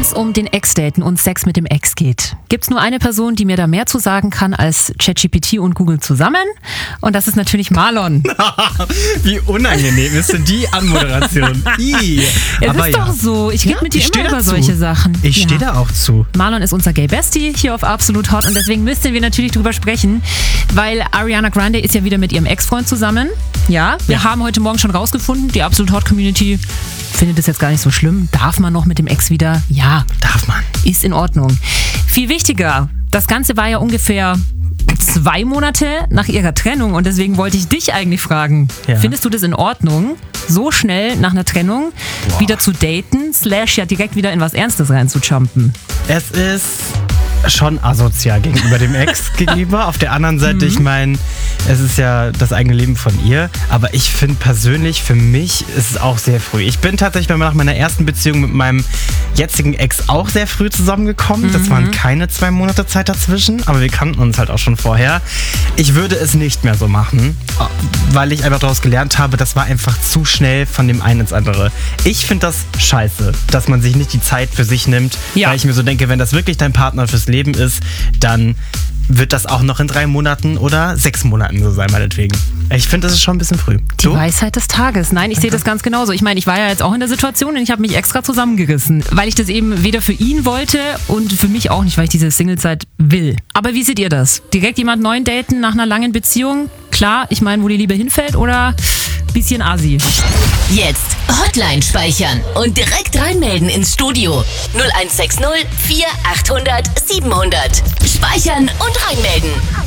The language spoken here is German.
es um den Ex-Daten und Sex mit dem Ex geht, gibt es nur eine Person, die mir da mehr zu sagen kann als ChatGPT und Google zusammen. Und das ist natürlich Marlon. Wie unangenehm ist denn die Anmoderation? Es ist doch so. Ich rede mit dir immer über solche Sachen. Ich stehe da auch zu. Marlon ist unser Gay Bestie hier auf Absolut Hot und deswegen müssten wir natürlich drüber sprechen, weil Ariana Grande ist ja wieder mit ihrem Ex-Freund zusammen. Ja, wir haben heute Morgen schon rausgefunden, die Absolut Hot Community findet es jetzt gar nicht so schlimm. Darf man noch mit dem Ex wieder? Ja. Darf man. Ist in Ordnung. Viel wichtiger, das Ganze war ja ungefähr 2 Monate nach ihrer Trennung und deswegen wollte ich dich eigentlich fragen, findest du das in Ordnung, so schnell nach einer Trennung wieder zu daten, / ja direkt wieder in was Ernstes reinzujumpen? Es ist schon asozial gegenüber dem Ex gegenüber. Auf der anderen Seite, ich meine, es ist ja das eigene Leben von ihr, aber ich finde persönlich, für mich ist es auch sehr früh. Ich bin tatsächlich nach meiner ersten Beziehung mit meinem jetzigen Ex auch sehr früh zusammengekommen. Das waren keine 2 Monate Zeit dazwischen, aber wir kannten uns halt auch schon vorher. Ich würde es nicht mehr so machen, weil ich einfach daraus gelernt habe, das war einfach zu schnell von dem einen ins andere. Ich finde das scheiße, dass man sich nicht die Zeit für sich nimmt, weil ich mir so denke, wenn das wirklich dein Partner fürs Leben ist, dann wird das auch noch in 3 Monaten oder 6 Monaten so sein, meinetwegen. Ich finde, das ist schon ein bisschen früh. Die Weisheit des Tages. Nein, ich sehe das ganz genauso. Ich meine, ich war ja jetzt auch in der Situation und ich habe mich extra zusammengerissen, weil ich das eben weder für ihn wollte und für mich auch nicht, weil ich diese Singlezeit will. Aber wie seht ihr das? Direkt jemand neuen daten nach einer langen Beziehung? Klar, ich meine, wo die Liebe hinfällt oder bisschen Asi? Jetzt Hotline speichern und direkt reinmelden ins Studio. 0160 4800 700. Speichern und reinmelden.